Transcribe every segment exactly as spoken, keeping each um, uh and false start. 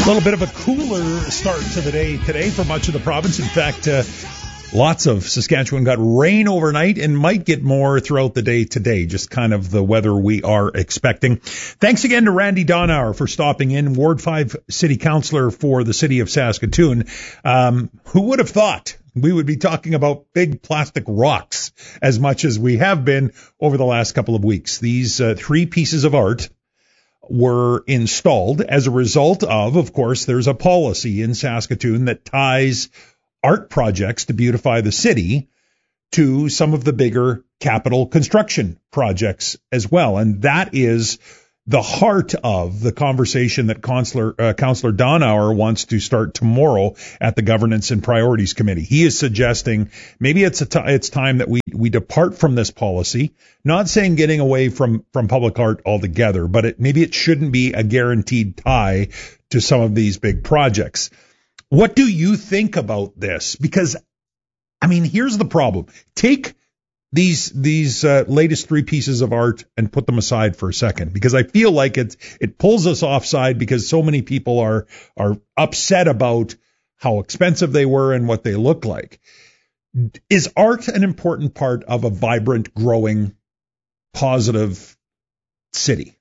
A little bit of a cooler start to the day today for much of the province. In fact, uh, lots of Saskatchewan got rain overnight and might get more throughout the day today, just kind of the weather we are expecting. Thanks again to Randy Donauer for stopping in, Ward five City Councillor for the City of Saskatoon. Um, who would have thought we would be talking about big plastic rocks as much as we have been over the last couple of weeks? These uh, three pieces of art were installed as a result of, of course, there's a policy in Saskatoon that ties art projects to beautify the city to some of the bigger capital construction projects as well. And that is the heart of the conversation that Councillor, uh, Councillor Donauer wants to start tomorrow at the Governance and Priorities Committee. He is suggesting maybe it's a t- it's time that we, we depart from this policy, not saying getting away from, from public art altogether, but it, maybe it shouldn't be a guaranteed tie to some of these big projects. What do you think about this? Because, I mean, here's the problem. Take these these uh, latest three pieces of art and put them aside for a second, because I feel like it it pulls us offside because so many people are are upset about how expensive they were and what they look like. Is art an important part of a vibrant, growing, positive city?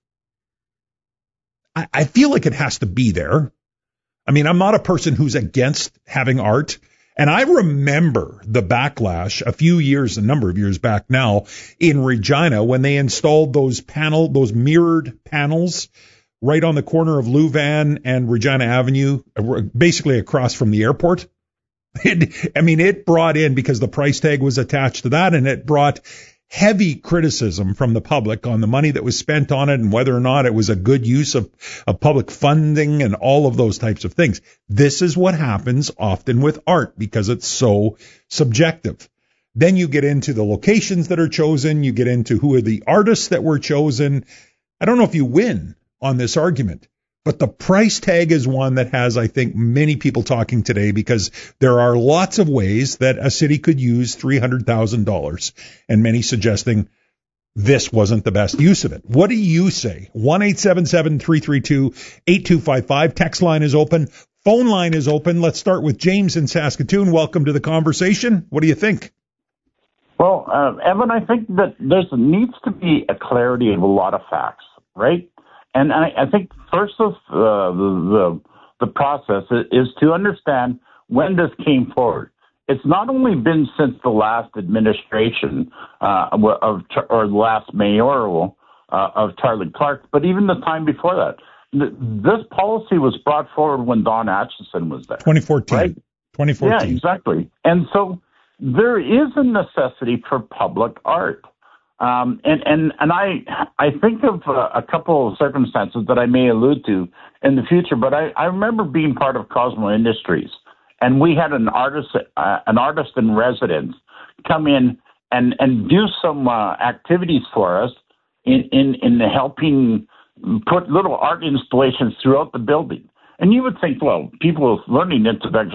I, I feel like it has to be there. I mean, I'm not a person who's against having art. And I remember the backlash a few years, a number of years back now, in Regina when they installed those panel, those mirrored panels right on the corner of Louvain and Regina Avenue, basically across from the airport. It, I mean, it brought in, because the price tag was attached to that, and it brought heavy criticism from the public on the money that was spent on it and whether or not it was a good use of, of public funding and all of those types of things. This is what happens often with art because it's so subjective. Then you get into the locations that are chosen. You get into who are the artists that were chosen. I don't know if you win on this argument, but the price tag is one that has, I think, many people talking today, because there are lots of ways that a city could use three hundred thousand dollars, and many suggesting this wasn't the best use of it. What do you say? one eight seven seven, three three two, eight two five five. Text line is open. Phone line is open. Let's start with James in Saskatoon. Welcome to the conversation. What do you think? Well, uh, Evan, I think that there needs to be a clarity of a lot of facts, right? And I, I think first of uh, the, the the process is to understand when this came forward. It's not only been since the last administration uh, of or the last mayoral uh, of Charlie Clark, but even the time before that. This policy was brought forward when Don Acheson was there. twenty fourteen. Right? twenty fourteen. Yeah, exactly. And so there is a necessity for public art. Um, and, and, and I, I think of uh, a couple of circumstances that I may allude to in the future, but I, I remember being part of Cosmo Industries, and we had an artist, uh, an artist in residence come in and, and do some uh, activities for us in, in, in helping put little art installations throughout the building. And you would think, well, people with learning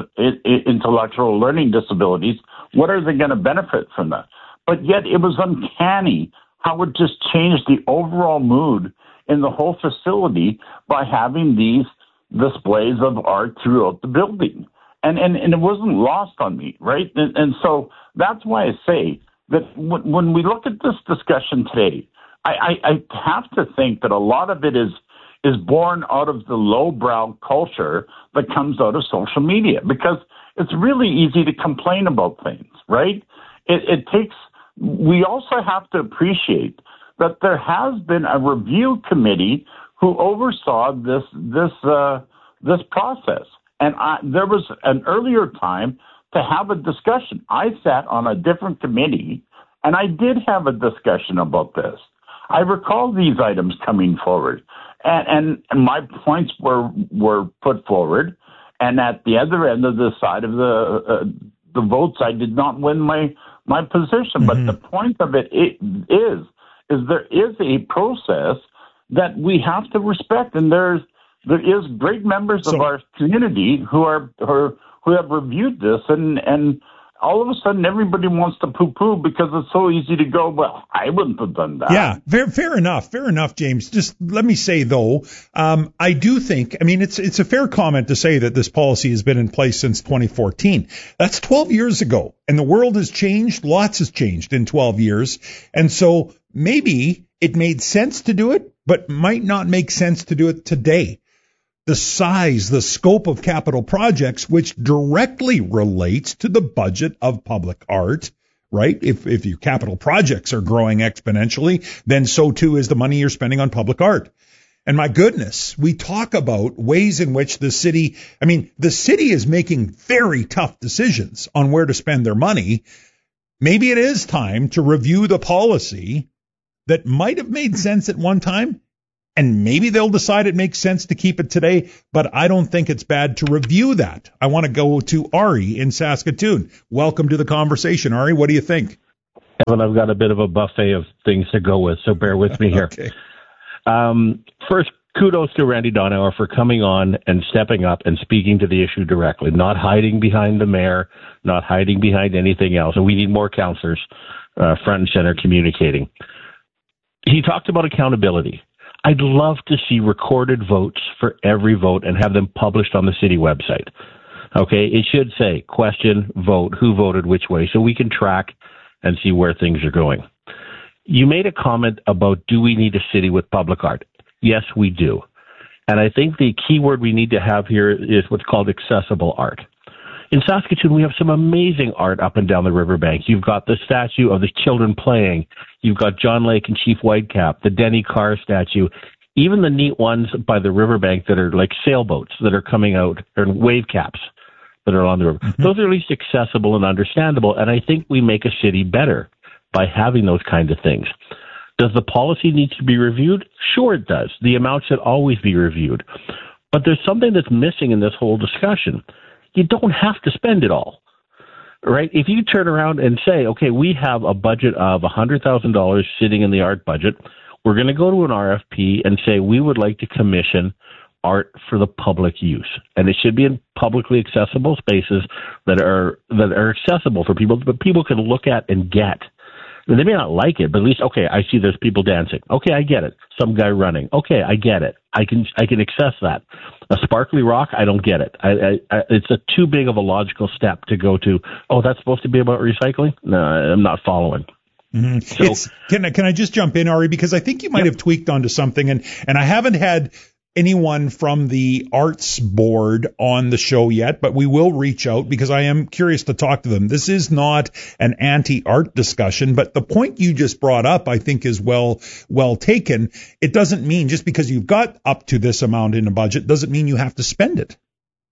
intellectual learning disabilities, what are they going to benefit from that? But yet it was uncanny how it just changed the overall mood in the whole facility by having these displays of art throughout the building. And and, and it wasn't lost on me, right? And, and so that's why I say that w- when we look at this discussion today, I, I, I have to think that a lot of it is is born out of the lowbrow culture that comes out of social media, because it's really easy to complain about things, right? It, it takes... We also have to appreciate that there has been a review committee who oversaw this this uh, this process, and I, there was an earlier time to have a discussion. I sat on a different committee, and I did have a discussion about this. I recall these items coming forward, and, and, and my points were were put forward, and at the other end of the side of the uh, the votes, I did not win my. my position. But mm-hmm. the point of it is, is there is a process that we have to respect. And there's, there is great members so, of our community who are, who are, who have reviewed this and, and all of a sudden everybody wants to poo-poo because it's so easy to go, well, I wouldn't have done that. Yeah, fair, fair enough. Fair enough, James. Just let me say, though, um, I do think, I mean, it's it's a fair comment to say that this policy has been in place since twenty fourteen. That's twelve years ago, and the world has changed. Lots has changed in twelve years. And so maybe it made sense to do it, but might not make sense to do it today. The size, the scope of capital projects, which directly relates to the budget of public art, right? If if your capital projects are growing exponentially, then so too is the money you're spending on public art. And my goodness, we talk about ways in which the city, I mean, the city is making very tough decisions on where to spend their money. Maybe it is time to review the policy that might have made sense at one time. And maybe they'll decide it makes sense to keep it today, but I don't think it's bad to review that. I want to go to Ari in Saskatoon. Welcome to the conversation, Ari. What do you think? Evan, I've got a bit of a buffet of things to go with, so bear with me here. Okay. Um, first, kudos to Randy Donauer for coming on and stepping up and speaking to the issue directly, not hiding behind the mayor, not hiding behind anything else. And we need more councillors uh, front and center communicating. He talked about accountability. I'd love to see recorded votes for every vote and have them published on the city website. Okay, it should say question, vote, who voted which way, so we can track and see where things are going. You made a comment about, do we need a city with public art? Yes, we do. And I think the key word we need to have here is what's called accessible art. In Saskatoon, we have some amazing art up and down the riverbank. You've got the statue of the children playing. You've got John Lake and Chief Whitecap, the Denny Carr statue, even the neat ones by the riverbank that are like sailboats that are coming out, or wave caps that are on the river. Mm-hmm. Those are at least accessible and understandable, and I think we make a city better by having those kinds of things. Does the policy need to be reviewed? Sure it does. The amount should always be reviewed. But there's something that's missing in this whole discussion. You don't have to spend it all, right? If you turn around and say, okay, we have a budget of one hundred thousand dollars sitting in the art budget, we're going to go to an R F P and say we would like to commission art for the public use. And it should be in publicly accessible spaces that are that are accessible for people, but people can look at and get. They may not like it, but at least, okay, I see there's people dancing. Okay, I get it. Some guy running. Okay, I get it. I can I can access that. A sparkly rock, I don't get it. I, I, I, it's a too big of a logical step to go to, oh, that's supposed to be about recycling? No, I'm not following. Mm-hmm. So, it's, can, I, can I just jump in, Ari? Because I think you might yep. have tweaked onto something, and, and I haven't had anyone from the arts board on the show yet, but we will reach out because I am curious to talk to them. This is not an anti-art discussion, but the point you just brought up, I think, is well well taken. It doesn't mean just because you've got up to this amount in a budget doesn't mean you have to spend it.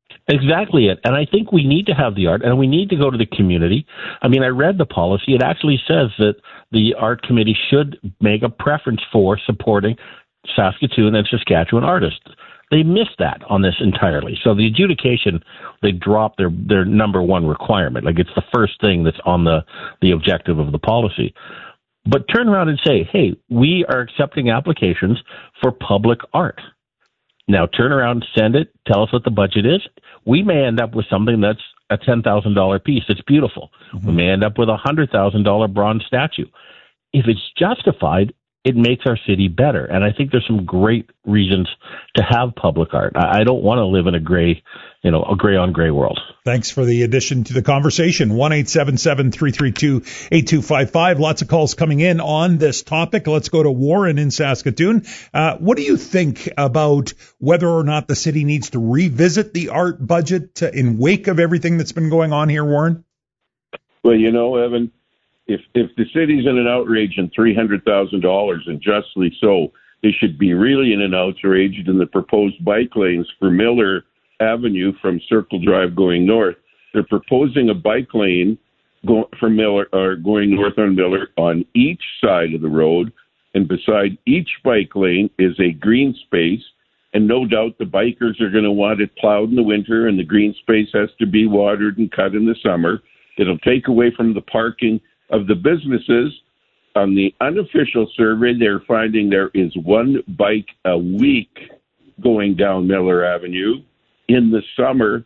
Exactly it. And I think we need to have the art, and we need to go to the community. I mean, I read the policy. It actually says that the art committee should make a preference for supporting Saskatoon and Saskatchewan artists. They missed that on this entirely. So the adjudication, they dropped their, their number one requirement. Like it's the first thing that's on the, the objective of the policy. But turn around and say, hey, we are accepting applications for public art. Now turn around, send it, tell us what the budget is. We may end up with something that's a ten thousand dollars piece. It's beautiful. Mm-hmm. We may end up with a one hundred thousand dollars bronze statue. If it's justified, it makes our city better. And I think there's some great reasons to have public art. I don't want to live in a gray, you know, a gray on gray world. Thanks for the addition to the conversation. one eight seven seven, three three two, eight two five five. Lots of calls coming in on this topic. Let's go to Warren in Saskatoon. Uh, what do you think about whether or not the city needs to revisit the art budget in wake of everything that's been going on here, Warren? Well, you know, Evan, If if the city's in an outrage in three hundred thousand dollars, and justly so, they should be really in an outrage in the proposed bike lanes for Miller Avenue from Circle Drive going north. They're proposing a bike lane go, from Miller or going north on Miller on each side of the road, and beside each bike lane is a green space. And no doubt the bikers are going to want it plowed in the winter, and the green space has to be watered and cut in the summer. It'll take away from the parking of the businesses. On the unofficial survey, they're finding there is one bike a week going down Miller Avenue. In the summer,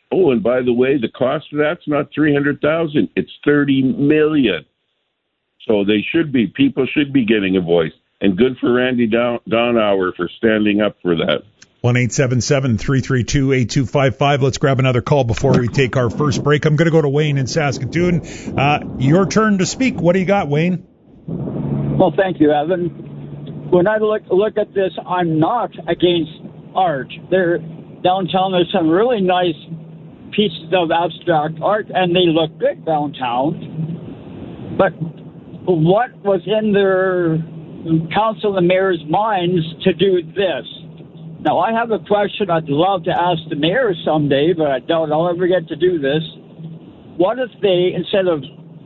Oh, and by the way, the cost of that's not three hundred thousand; it's thirty million. So they should be people should be getting a voice, and good for Randy Donauer for standing up for that. one eight seven seven, three three two, eight two five five. Let's grab another call before we take our first break. I'm going to go to Wayne in Saskatoon. Uh, your turn to speak. What do you got, Wayne? Well, thank you, Evan. When I look look at this, I'm not against art. There, downtown, there's some really nice pieces of abstract art, and they look good downtown. But what was in their council and mayor's minds to do this? Now, I have a question I'd love to ask the mayor someday, but I doubt I'll ever get to do this. What if they, instead of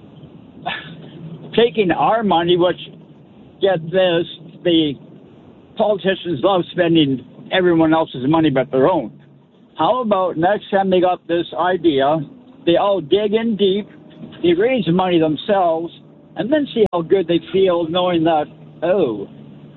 taking our money, which, get this, the politicians love spending everyone else's money but their own. How about next time they got this idea, they all dig in deep, they raise the money themselves, and then see how good they feel knowing that, oh,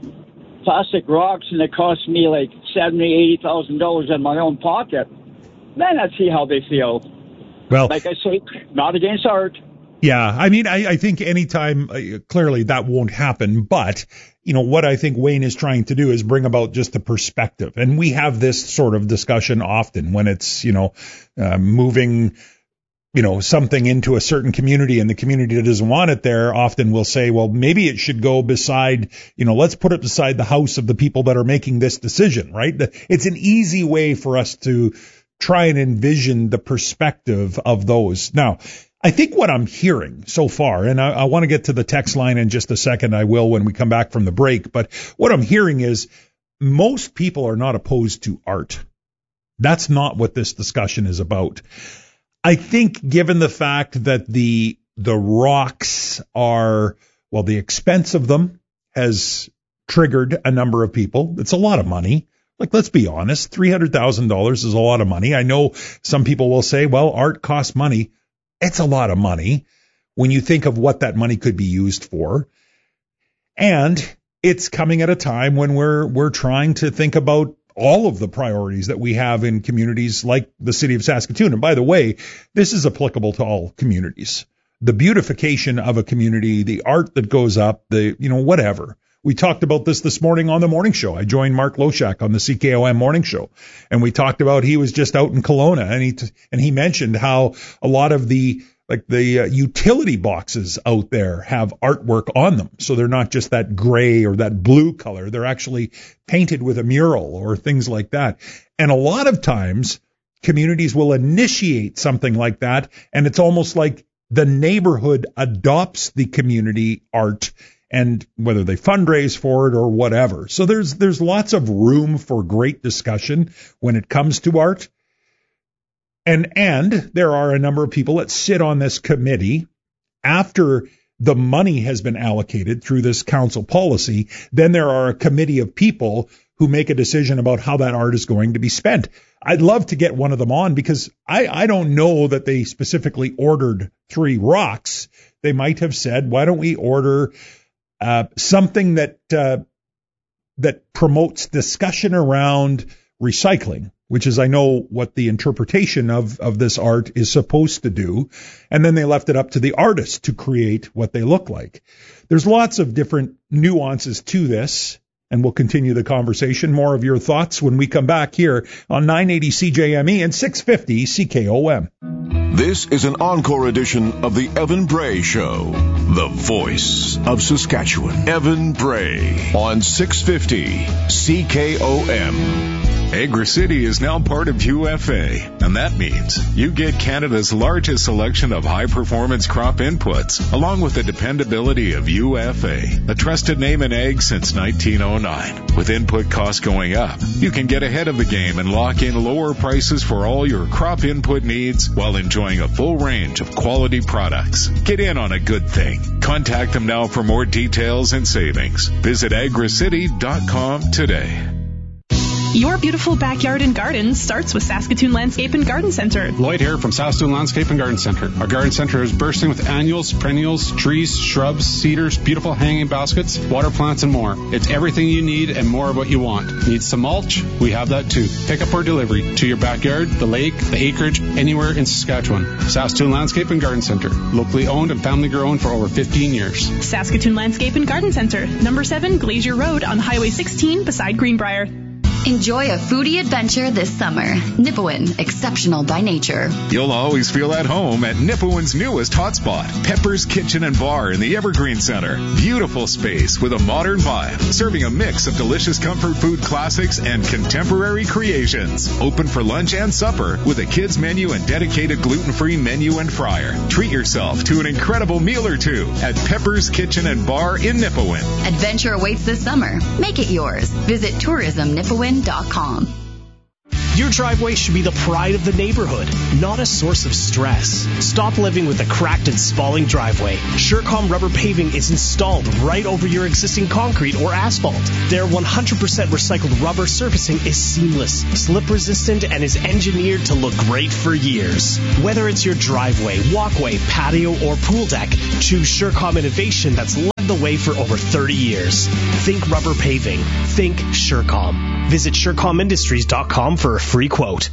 plastic rocks and it cost me like seventy, eighty thousand dollars in my own pocket. Then I'd see how they feel. Well, like I say, not against art. Yeah, I mean, I, I think anytime, uh, clearly that won't happen, but, you know, what I think Wayne is trying to do is bring about just a perspective. And we have this sort of discussion often when it's, you know, uh, moving, you know, something into a certain community and the community that doesn't want it there. Often we'll say, well, maybe it should go beside, you know, let's put it beside the house of the people that are making this decision, right? It's an easy way for us to try and envision the perspective of those. Now, I think what I'm hearing so far, and I, I want to get to the text line in just a second, I will when we come back from the break, but what I'm hearing is most people are not opposed to art. That's not what this discussion is about. I think given the fact that the the rocks are, well, the expense of them has triggered a number of people. It's a lot of money. Like, let's be honest, three hundred thousand dollars is a lot of money. I know some people will say, well, art costs money. It's a lot of money when you think of what that money could be used for. And it's coming at a time when we're we're trying to think about all of the priorities that we have in communities like the city of Saskatoon. And by the way, this is applicable to all communities. The beautification of a community, the art that goes up, the, you know, whatever. We talked about this this morning on the morning show. I joined Mark Loshak on the C K O M morning show, and we talked about he was just out in Kelowna, and he t- and he mentioned how a lot of the like the uh, utility boxes out there have artwork on them, so they're not just that gray or that blue color. They're actually painted with a mural or things like that. And a lot of times, communities will initiate something like that, and it's almost like the neighborhood adopts the community art. And whether they fundraise for it or whatever. So there's there's lots of room for great discussion when it comes to art. And and there are a number of people that sit on this committee after the money has been allocated through this council policy. Then there are a committee of people who make a decision about how that art is going to be spent. I'd love to get one of them on because I, I don't know that they specifically ordered three rocks. They might have said, why don't we order Uh, something that uh, that promotes discussion around recycling, which is, I know, what the interpretation of, of this art is supposed to do. And then they left it up to the artist to create what they look like. There's lots of different nuances to this, and we'll continue the conversation. More of your thoughts when we come back here on nine eighty C J M E and six fifty C K O M. This is an encore edition of the Evan Bray Show, the voice of Saskatchewan. Evan Bray on six fifty C K O M. Agri-City is now part of U F A, and that means you get Canada's largest selection of high-performance crop inputs, along with the dependability of U F A, a trusted name in ag since nineteen oh nine. With input costs going up, you can get ahead of the game and lock in lower prices for all your crop input needs while enjoying a full range of quality products. Get in on a good thing. Contact them now for more details and savings. Visit agri city dot com today. Your beautiful backyard and garden starts with Saskatoon Landscape and Garden Centre. Lloyd here from Saskatoon Landscape and Garden Centre. Our garden centre is bursting with annuals, perennials, trees, shrubs, cedars, beautiful hanging baskets, water plants, and more. It's everything you need and more of what you want. Need some mulch? We have that too. Pick up or delivery to your backyard, the lake, the acreage, anywhere in Saskatchewan. Saskatoon Landscape and Garden Centre. Locally owned and family grown for over fifteen years. Saskatoon Landscape and Garden Centre. Number seven Glacier Road on Highway sixteen beside Greenbrier. Enjoy a foodie adventure this summer. Nipawin, exceptional by nature. You'll always feel at home at Nipawin's newest hotspot, Pepper's Kitchen and Bar in the Evergreen Center. Beautiful space with a modern vibe, serving a mix of delicious comfort food classics and contemporary creations. Open for lunch and supper with a kids menu and dedicated gluten-free menu and fryer. Treat yourself to an incredible meal or two at Pepper's Kitchen and Bar in Nipawin. Adventure awaits this summer. Make it yours. Visit tourism nipawin dot com. Your driveway should be the pride of the neighborhood, not a source of stress. Stop living with a cracked and spalling driveway. Surecom rubber paving is installed right over your existing concrete or asphalt. Their one hundred percent recycled rubber surfacing is seamless, slip resistant, and is engineered to look great for years. Whether it's your driveway, walkway, patio, or pool deck, choose Surecom innovation that's led the way for over thirty years. Think rubber paving. Think Surecom. Visit surecom industries dot com for a free quote.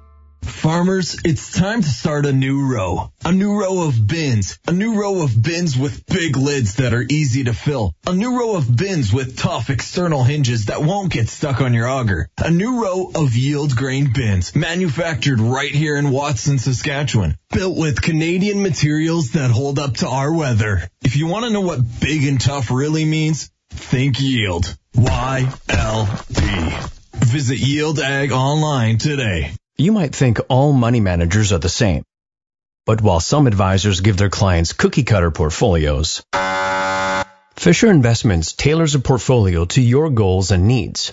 Farmers, it's time to start a new row. A new row of bins. A new row of bins with big lids that are easy to fill. A new row of bins with tough external hinges that won't get stuck on your auger. A new row of yield grain bins, manufactured right here in Watson, Saskatchewan. Built with Canadian materials that hold up to our weather. If you want to know what big and tough really means, think yield. Y L D. Visit Yield Ag online today. You might think all money managers are the same. But while some advisors give their clients cookie-cutter portfolios, Fisher Investments tailors a portfolio to your goals and needs.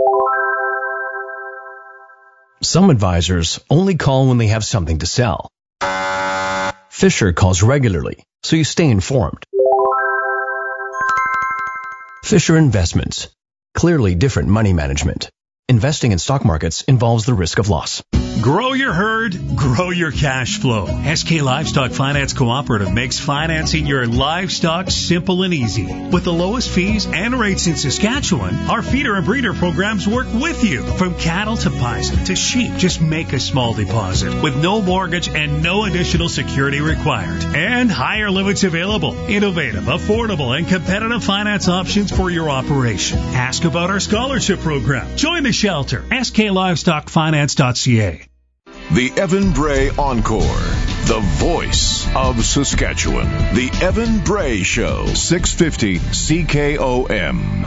Some advisors only call when they have something to sell. Fisher calls regularly, so you stay informed. Fisher Investments. Clearly different money management. Investing in stock markets involves the risk of loss. Grow your herd, grow your cash flow. S K Livestock Finance Cooperative makes financing your livestock simple and easy. With the lowest fees and rates in Saskatchewan, our feeder and breeder programs work with you. From cattle to bison to sheep, just make a small deposit with no mortgage and no additional security required. And higher limits available. Innovative, affordable, and competitive finance options for your operation. Ask about our scholarship program. Join the shelter. S K livestock finance dot c a. The Evan Bray Encore, the voice of Saskatchewan. The Evan Bray Show, six fifty C K O M.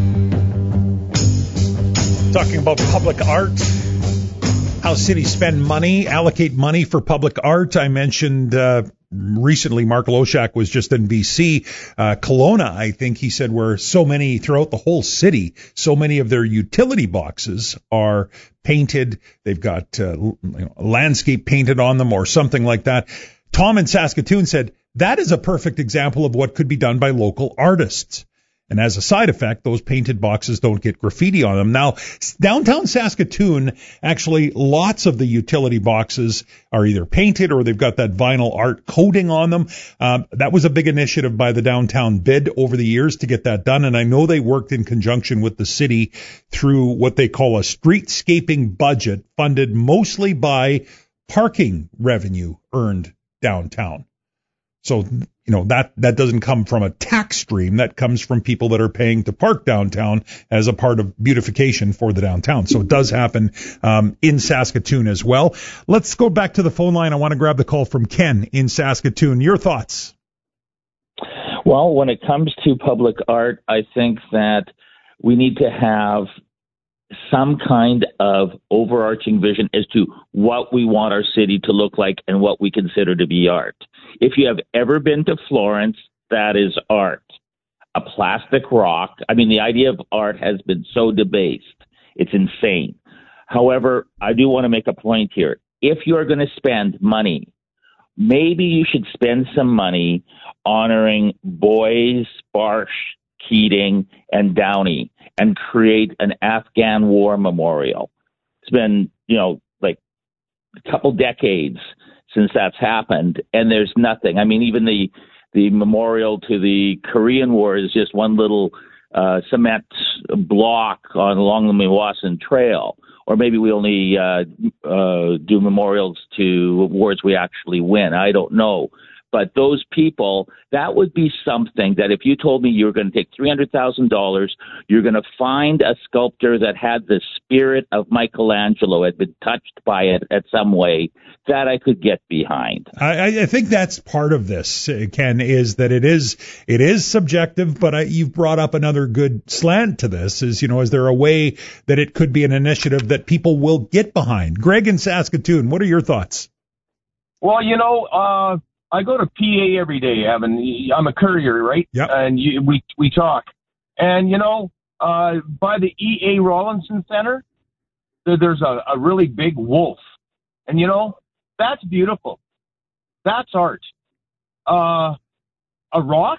Talking about public art, how cities spend money, allocate money for public art. I mentioned uh, recently Mark Loshak was just in B C. Uh, Kelowna, I think he said, where so many throughout the whole city, so many of their utility boxes are painted. They've got uh, you know, landscape painted on them or something like that. Tom in Saskatoon said, that is a perfect example of what could be done by local artists. And as a side effect, those painted boxes don't get graffiti on them. Now, downtown Saskatoon, actually, lots of the utility boxes are either painted or they've got that vinyl art coating on them. Um, that was a big initiative by the downtown bid over the years to get that done. And I know they worked in conjunction with the city through what they call a streetscaping budget funded mostly by parking revenue earned downtown. So, you know, that, that doesn't come from a tax stream. That comes from people that are paying to park downtown as a part of beautification for the downtown. So it does happen um, in Saskatoon as well. Let's go back to the phone line. I want to grab the call from Ken in Saskatoon. Your thoughts? Well, when it comes to public art, I think that we need to have some kind of overarching vision as to what we want our city to look like and what we consider to be art. If you have ever been to Florence, that is art. A plastic rock. I mean, the idea of art has been so debased. It's insane. However, I do want to make a point here. If you're going to spend money, maybe you should spend some money honoring Boys, Barsh, Keating, and Downey and create an Afghan war memorial. It's been, you know, like a couple decades since that's happened, and there's nothing. I mean, even the the memorial to the Korean War is just one little uh, cement block on along the Meewasin Trail. Or maybe we only uh, uh, do memorials to wars we actually win. I don't know. But those people, that would be something that if you told me you were going to take three hundred thousand dollars, you're going to find a sculptor that had the spirit of Michelangelo, had been touched by it at some way, that I could get behind. I, I think that's part of this, Ken, is that it is it is subjective, but I, you've brought up another good slant to this, is, you know, is there a way that it could be an initiative that people will get behind? Greg in Saskatoon, what are your thoughts? Well, you know, uh, I go to P A every day, Evan. I'm a courier, right? Yeah. And you, we we talk. And, you know, uh, by the E A. Rawlinson Center, there, there's a, a really big wolf. And, you know, that's beautiful. That's art. Uh, a rock?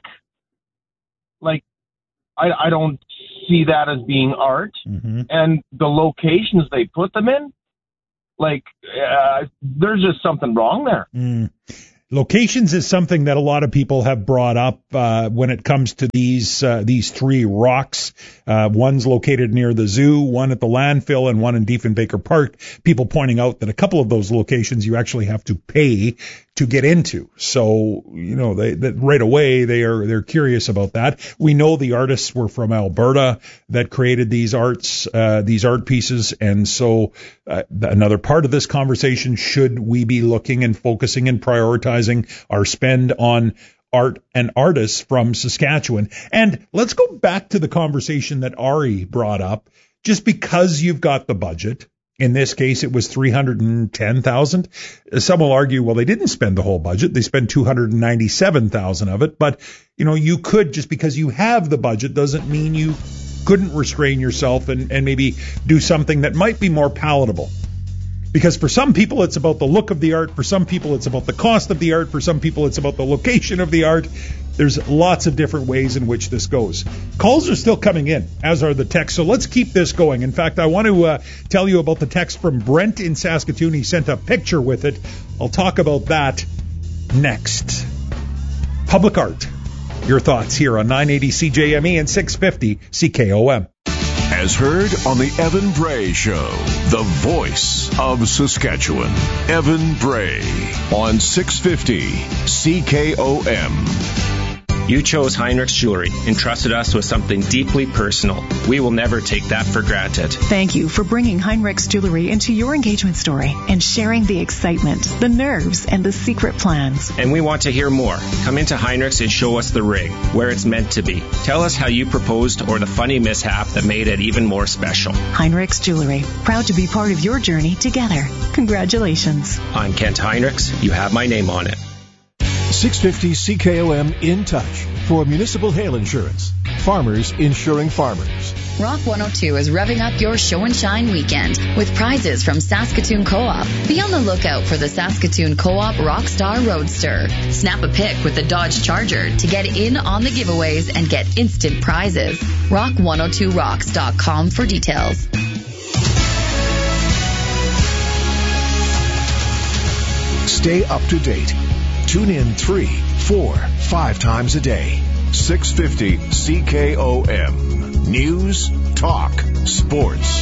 Like, I, I don't see that as being art. Mm-hmm. And the locations they put them in, like, uh, there's just something wrong there. Mm. Locations is something that a lot of people have brought up uh, when it comes to these uh, these three rocks. Uh, one's located near the zoo, one at the landfill, and one in Diefenbaker Park. People pointing out that a couple of those locations you actually have to pay to get into. So, you know, they, that right away they are they're curious about that. We know the artists were from Alberta that created these arts, uh, these art pieces, and so uh, another part of this conversation: should we be looking and focusing and prioritizing our spend on art and artists from Saskatchewan? And let's go back to the conversation that Ari brought up. Just because you've got the budget, in this case it was three hundred ten thousand dollars. Some will argue, well, they didn't spend the whole budget. They spent two hundred ninety-seven thousand dollars of it. But, you know, you could, just because you have the budget doesn't mean you couldn't restrain yourself and, and maybe do something that might be more palatable. Because for some people, it's about the look of the art. For some people, it's about the cost of the art. For some people, it's about the location of the art. There's lots of different ways in which this goes. Calls are still coming in, as are the texts. So let's keep this going. In fact, I want to uh, tell you about the text from Brent in Saskatoon. He sent a picture with it. I'll talk about that next. Public art. Your thoughts here on nine eighty C J M E and six fifty C K O M. As heard on the Evan Bray Show, the voice of Saskatchewan. Evan Bray on six fifty C K O M. You chose Heinrichs Jewelry and trusted us with something deeply personal. We will never take that for granted. Thank you for bringing Heinrichs Jewelry into your engagement story and sharing the excitement, the nerves, and the secret plans. And we want to hear more. Come into Heinrichs and show us the ring, where it's meant to be. Tell us how you proposed or the funny mishap that made it even more special. Heinrichs Jewelry, proud to be part of your journey together. Congratulations. I'm Kent Heinrichs. You have my name on it. six fifty C K O M in touch for municipal hail insurance. Farmers insuring farmers. Rock one oh two is revving up your show and shine weekend with prizes from Saskatoon Co-op. Be on the lookout for the Saskatoon Co-op Rockstar Roadster. Snap a pic with the Dodge Charger to get in on the giveaways and get instant prizes. rock one oh two rocks dot com for details. Stay up to date. Tune in three, four, five times a day. six fifty C K O M. News, talk, sports.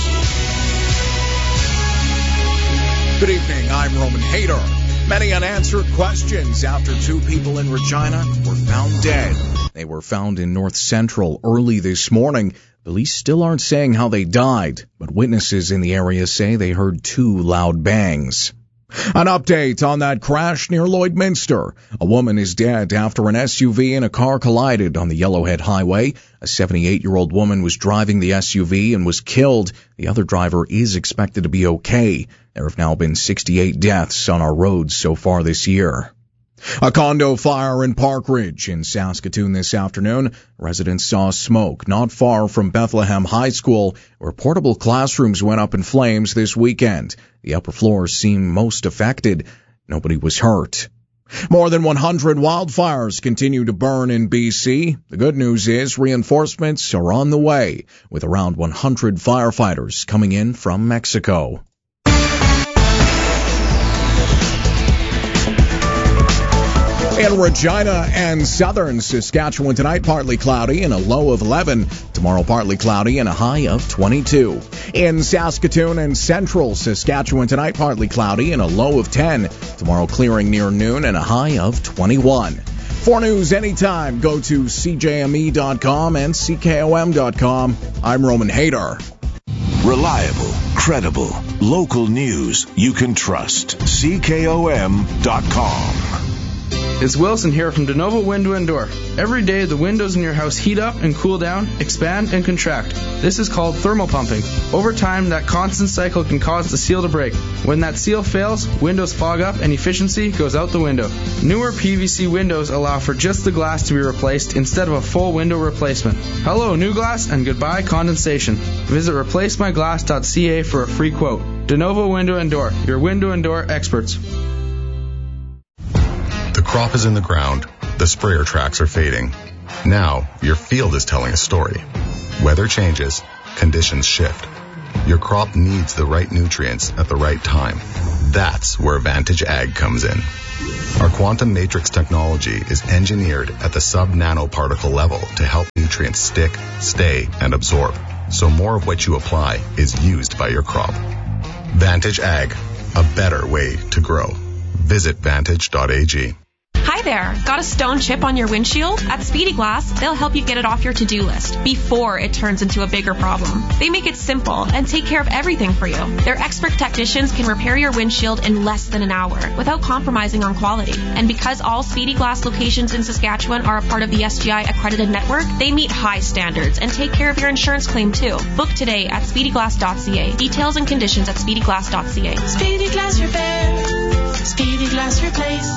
Good evening, I'm Roman Hayter. Many unanswered questions after two people in Regina were found dead. They were found in North Central early this morning. Police still aren't saying how they died, but witnesses in the area say they heard two loud bangs. An update on that crash near Lloydminster. A woman is dead after an S U V and a car collided on the Yellowhead Highway. A seventy-eight-year-old woman was driving the S U V and was killed. The other driver is expected to be okay. There have now been sixty-eight deaths on our roads so far this year. A condo fire in Park Ridge in Saskatoon this afternoon. Residents saw smoke not far from Bethlehem High School, where portable classrooms went up in flames this weekend. The upper floors seem most affected. Nobody was hurt. More than one hundred wildfires continue to burn in B C. The good news is reinforcements are on the way, with around one hundred firefighters coming in from Mexico. In Regina and southern Saskatchewan tonight, partly cloudy and a low of eleven. Tomorrow, partly cloudy and a high of twenty-two. In Saskatoon and central Saskatchewan tonight, partly cloudy and a low of ten. Tomorrow, clearing near noon and a high of twenty-one. For news anytime, go to C J M E dot com and C K O M dot com. I'm Roman Hader. Reliable, credible, local news you can trust. C K O M dot com. It's Wilson here from DeNovo Window and Door. Every day, the windows in your house heat up and cool down, expand and contract. This is called thermal pumping. Over time, that constant cycle can cause the seal to break. When that seal fails, windows fog up and efficiency goes out the window. Newer P V C windows allow for just the glass to be replaced instead of a full window replacement. Hello, new glass, and goodbye condensation. Visit replace my glass dot c a for a free quote. DeNovo Window and Door, your window and door experts. The crop is in the ground. The sprayer tracks are fading. Now, your field is telling a story. Weather changes. Conditions shift. Your crop needs the right nutrients at the right time. That's where Vantage Ag comes in. Our quantum matrix technology is engineered at the sub-nanoparticle level to help nutrients stick, stay, and absorb, so more of what you apply is used by your crop. Vantage Ag, a better way to grow. Visit vantage dot a g. Hi there. Got a stone chip on your windshield? At Speedy Glass, they'll help you get it off your to-do list before it turns into a bigger problem. They make it simple and take care of everything for you. Their expert technicians can repair your windshield in less than an hour without compromising on quality. And because all Speedy Glass locations in Saskatchewan are a part of the S G I accredited network, they meet high standards and take care of your insurance claim too. Book today at speedy glass dot c a. Details and conditions at speedy glass dot c a. Speedy Glass Repair. Speedy Glass Replace.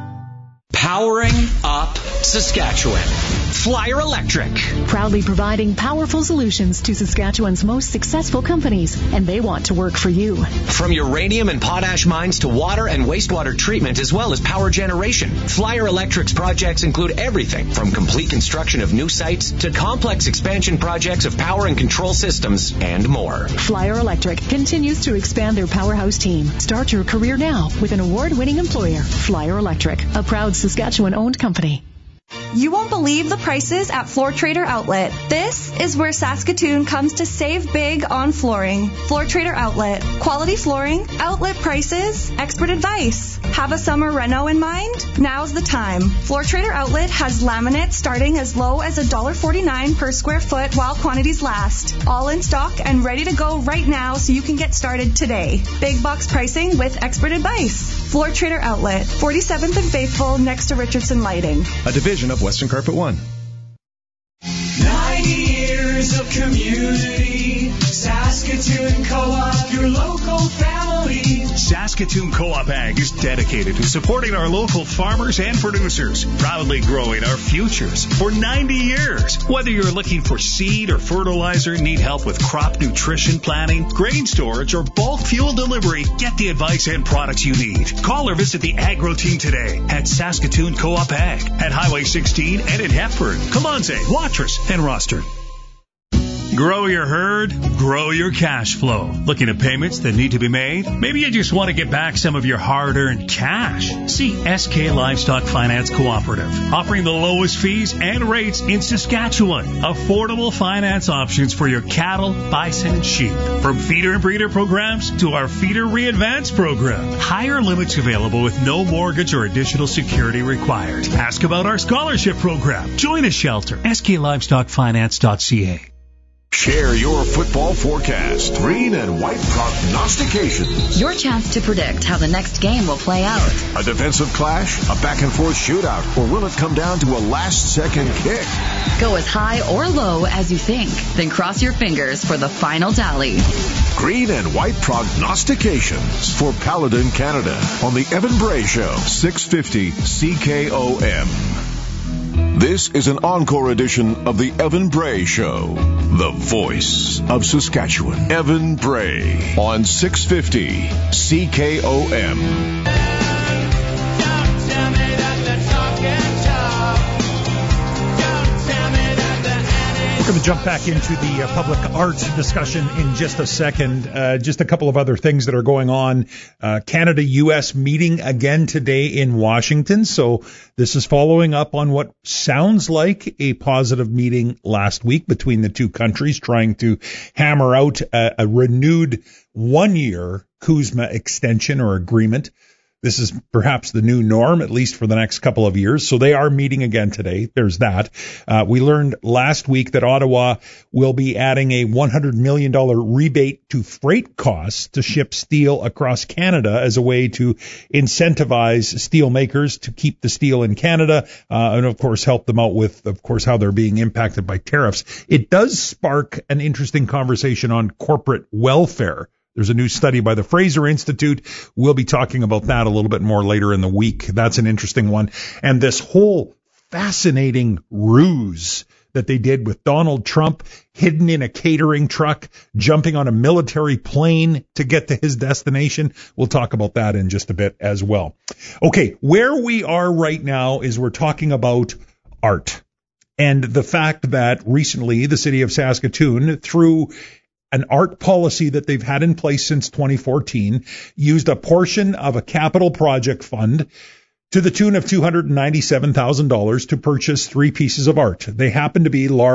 Powering up Saskatchewan. Flyer Electric. Proudly providing powerful solutions to Saskatchewan's most successful companies, and they want to work for you. From uranium and potash mines to water and wastewater treatment, as well as power generation, Flyer Electric's projects include everything from complete construction of new sites to complex expansion projects of power and control systems and more. Flyer Electric continues to expand their powerhouse team. Start your career now with an award-winning employer, Flyer Electric, a proud Saskatchewan-owned company. You won't believe the prices at Floor Trader Outlet. This is where Saskatoon comes to save big on flooring. Floor Trader Outlet. Quality flooring, outlet prices, expert advice. Have a summer reno in mind? Now's the time. Floor Trader Outlet has laminate starting as low as one dollar forty-nine per square foot while quantities last. All in stock and ready to go right now so you can get started today. Big box pricing with expert advice. Floor Trader Outlet, forty-seventh and Faithful next to Richardson Lighting. A division of Western Carpet One. ninety years of community. Saskatoon Co-op, your local family. Saskatoon Co-op Ag is dedicated to supporting our local farmers and producers, proudly growing our futures for ninety years. Whether you're looking for seed or fertilizer, need help with crop nutrition planning, grain storage, or bulk fuel delivery, get the advice and products you need. Call or visit the Agro Team today at Saskatoon Co-op Ag at Highway sixteen and in Hepburn, Kamanze, Watrous, and Rostern. Grow your herd, grow your cash flow. Looking at payments that need to be made? Maybe you just want to get back some of your hard-earned cash. See S K Livestock Finance Cooperative, offering the lowest fees and rates in Saskatchewan. Affordable finance options for your cattle, bison, and sheep. From feeder and breeder programs to our feeder re-advance program. Higher limits available with no mortgage or additional security required. Ask about our scholarship program. Join a shelter. S K Livestock Finance dot c a. Share your football forecast. Green and white prognostications. Your chance to predict how the next game will play out. A defensive clash, a back-and-forth shootout, or will it come down to a last-second kick? Go as high or low as you think. Then cross your fingers for the final tally. Green and white prognostications for Paladin Canada on the Evan Bray Show, six fifty C K O M. This is an encore edition of the Evan Bray Show, the voice of Saskatchewan. Evan Bray on six fifty C K O M. going to jump back into the uh, public art discussion in just a second. Uh, just a couple of other things that are going on. Uh, Canada-U S meeting again today in Washington. So this is following up on what sounds like a positive meeting last week between the two countries, trying to hammer out a, a renewed one-year CUSMA extension or agreement. This is perhaps the new norm, at least for the next couple of years. So they are meeting again today. There's that. Uh, we learned last week that Ottawa will be adding a one hundred million dollars rebate to freight costs to ship steel across Canada as a way to incentivize steel makers to keep the steel in Canada, uh, and of course help them out with, of course, how they're being impacted by tariffs. It does spark an interesting conversation on corporate welfare. There's a new study by the Fraser Institute. We'll be talking about that a little bit more later in the week. That's an interesting one. And this whole fascinating ruse that they did with Donald Trump hidden in a catering truck, jumping on a military plane to get to his destination. We'll talk about that in just a bit as well. Okay, where we are right now is we're talking about art and the fact that recently the city of Saskatoon, through an art policy that they've had in place since twenty fourteen, used a portion of a capital project fund to the tune of two hundred ninety-seven thousand dollars to purchase three pieces of art. They happen to be large